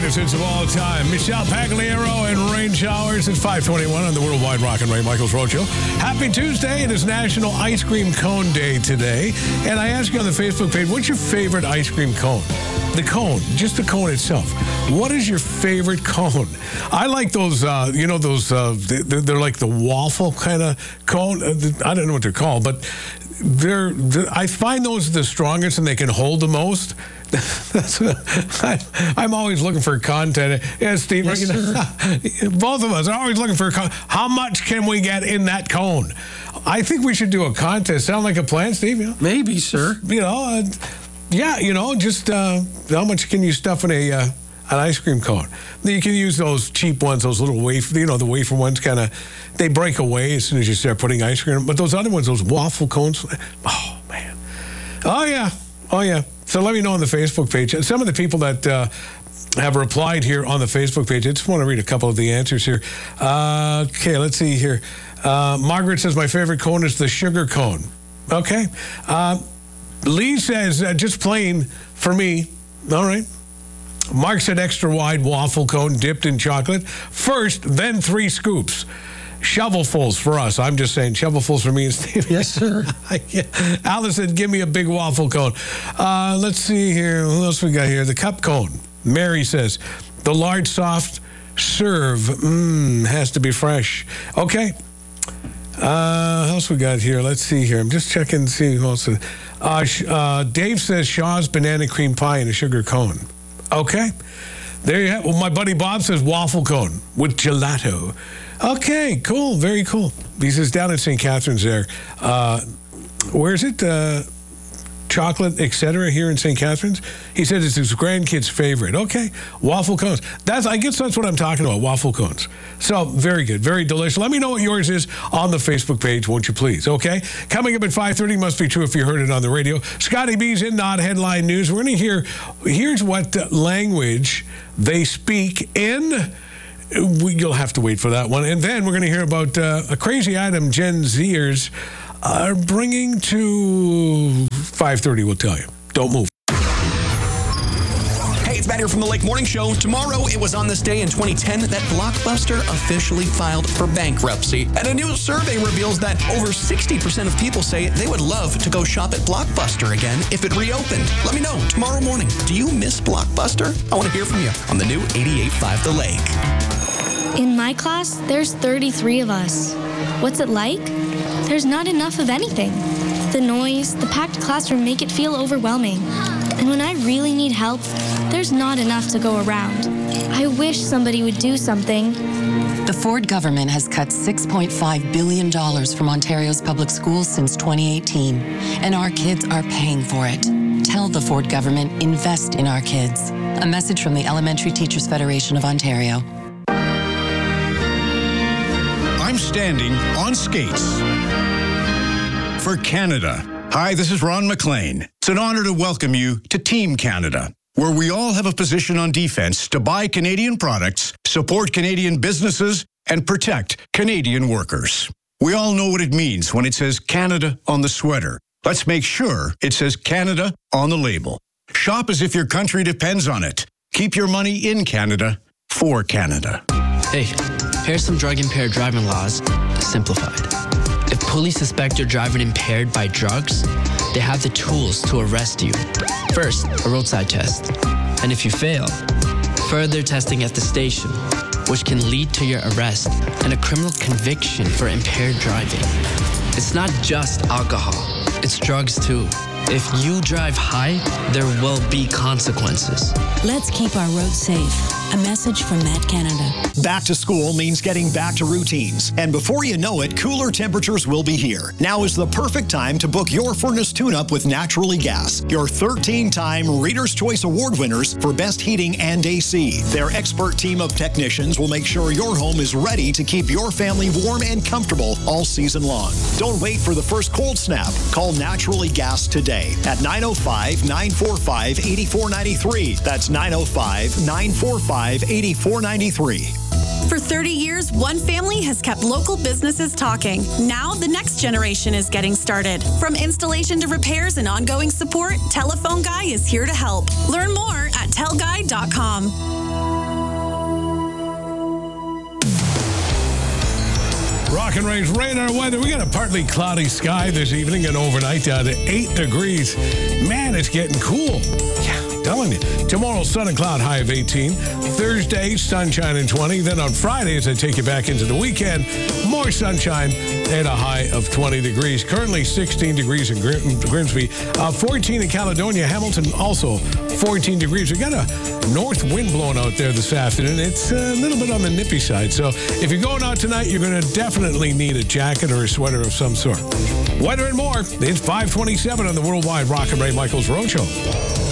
greatest hits of all time. Michelle Pagliaro and Rain Showers at 5:21 on the Worldwide Rock and Ray Michaels Road Show. Happy Tuesday. It is National Ice Cream Cone Day today. And I asked you on the Facebook page, what's your favorite ice cream cone? The cone, just the cone itself. What is your favorite cone? I like those, they're like the waffle kind of cone. I don't know what they're called, but I find those the strongest and they can hold the most. I'm always looking for content. Yeah, Steve, yes, both of us are always looking for how much can we get in that cone? I think we should do a contest. Sound like a plan, Steve? You know? Maybe, sir. Just how much can you stuff in an ice cream cone? You can use those cheap ones, those little wafer, the wafer ones they break away as soon as you start putting ice cream in. But those other ones, those waffle cones, oh, man. Oh, yeah. So let me know on the Facebook page. Some of the people that have replied here on the Facebook page, I just want to read a couple of the answers here. Okay, let's see here. Margaret says, my favorite cone is the sugar cone. Okay. Lee says, just plain for me. All right. Mark said extra wide waffle cone dipped in chocolate. First, then 3 scoops. Shovelfuls for us. I'm just saying shovelfuls for me and Steve. Yes, sir. Alice said, give me a big waffle cone. Let's see here. What else we got here? The cup cone. Mary says, the large soft serve. Has to be fresh. Okay. What else we got here? Let's see here. I'm just checking to see who else. Dave says Shaw's banana cream pie in a sugar cone. Okay. There you have. Well, my buddy Bob says waffle cone with gelato. Okay, cool. Very cool. He says down in St. Catharines there. Where is it? Chocolate, etc. here in St. Catharines. He said it's his grandkid's favorite. Okay, waffle cones. I guess that's what I'm talking about, waffle cones. So, very good, very delicious. Let me know what yours is on the Facebook page, won't you please, okay? Coming up at 5:30, must be true if you heard it on the radio. Scotty B's in Not Headline News. We're going to hear, here's what language they speak in. You'll have to wait for that one. And then we're going to hear about a crazy item Gen Zers are bringing to 5:30, we'll tell you. Don't move. Hey, it's Matt here from the Lake Morning Show. Tomorrow, it was on this day in 2010 that Blockbuster officially filed for bankruptcy. And a new survey reveals that over 60% of people say they would love to go shop at Blockbuster again if it reopened. Let me know tomorrow morning. Do you miss Blockbuster? I want to hear from you on the new 88.5 The Lake. In my class, there's 33 of us. What's it like? There's not enough of anything. The noise, the packed classroom make it feel overwhelming. And when I really need help, there's not enough to go around. I wish somebody would do something. The Ford government has cut $6.5 billion from Ontario's public schools since 2018, and our kids are paying for it. Tell the Ford government, invest in our kids. A message from the Elementary Teachers Federation of Ontario. I'm standing on skates for Canada. Hi, this is Ron McLean. It's an honor to welcome you to Team Canada, where we all have a position on defense to buy Canadian products, support Canadian businesses, and protect Canadian workers. We all know what it means when it says Canada on the sweater. Let's make sure it says Canada on the label. Shop as if your country depends on it. Keep your money in Canada for Canada. Hey, here's some drug-impaired driving laws, simplified. If police suspect you're driving impaired by drugs, they have the tools to arrest you. First, a roadside test. And if you fail, further testing at the station, which can lead to your arrest and a criminal conviction for impaired driving. It's not just alcohol, it's drugs too. If you drive high, there will be consequences. Let's keep our roads safe. A message from Met Canada. Back to school means getting back to routines. And before you know it, cooler temperatures will be here. Now is the perfect time to book your furnace tune-up with Naturally Gas, your 13-time Reader's Choice Award winners for Best Heating and AC. Their expert team of technicians will make sure your home is ready to keep your family warm and comfortable all season long. Don't wait for the first cold snap. Call Naturally Gas today at 905-945-8493. That's 905-945-8493. For 30 years, one family has kept local businesses talking. Now, the next generation is getting started. From installation to repairs and ongoing support, Telephone Guy is here to help. Learn more at tellguy.com. Rock and Ray's radar weather. We got a partly cloudy sky this evening and overnight down to 8 degrees. Man, it's getting cool. Yeah, I'm telling you. Tomorrow, sun and cloud, high of 18. Thursday, sunshine and 20. Then on Friday, as I take you back into the weekend, more sunshine and a high of 20 degrees. Currently 16 degrees in Grimsby. 14 in Caledonia. Hamilton also 14 degrees. We got a north wind blowing out there this afternoon. It's a little bit on the nippy side. So if you're going out tonight, you're going to definitely need a jacket or a sweater of some sort. Weather and more. It's 5:27 on the Worldwide Rock and Ray Michaels Roadshow.